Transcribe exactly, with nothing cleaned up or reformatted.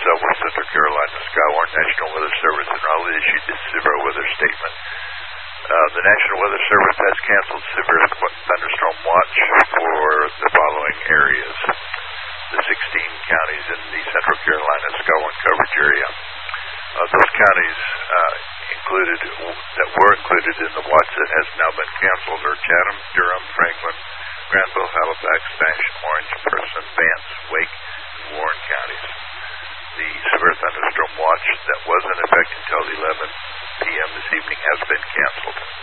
Southwest Central Carolina Skywarn National Weather Service in Raleigh issued this severe weather statement. Uh, the National Weather Service has canceled severe thunderstorm watch for the following areas. The sixteen counties in the Central Carolina Skywarn coverage area. Uh, those counties uh, included that were included in the watch that has now been canceled are Chatham, Durham, Franklin, Granville, Halifax, Bash, Orange, Person, Vance, Wake, and Warren counties. The severe thunderstorm watch that was in effect until eleven p m this evening has been canceled.